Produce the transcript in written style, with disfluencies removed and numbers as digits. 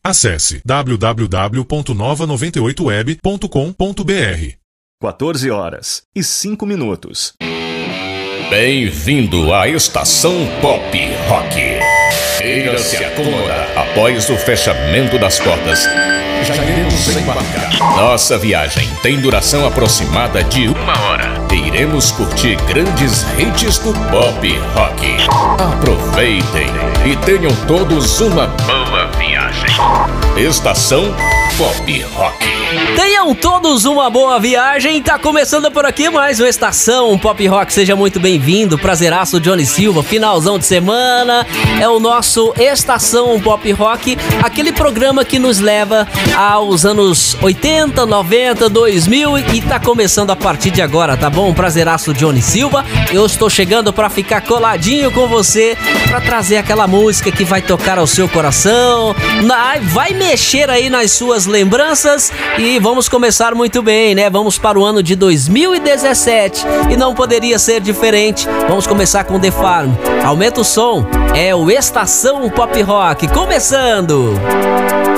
Acesse www.nova98web.com.br. 14h05. Bem-vindo à Estação Pop Rock. Queira se acomodar. Após o fechamento das portas, já iremos embarcar. Nossa viagem tem duração aproximada de 1 hora. Iremos curtir grandes hits do pop rock. Aproveitem e tenham todos uma boa viagem. Estação Pop Rock. Tenham todos uma boa viagem. Tá começando por aqui mais uma Estação Pop Rock. Seja muito bem-vindo. Prazeraço, Johnny Silva. Finalzão de semana. É o nosso Estação Pop Rock. Aquele programa que nos leva aos anos 80, 90, 2000 e tá começando a partir de agora, tá bom? Prazeraço, Johnny Silva. Eu estou chegando pra ficar coladinho com você, pra trazer aquela música que vai tocar ao seu coração, vai mexer aí nas suas lembranças. E vamos começar muito bem, né? Vamos para o ano de 2017 e não poderia ser diferente. Vamos começar com The Farm. Aumenta o som, é o Estação Pop Rock começando.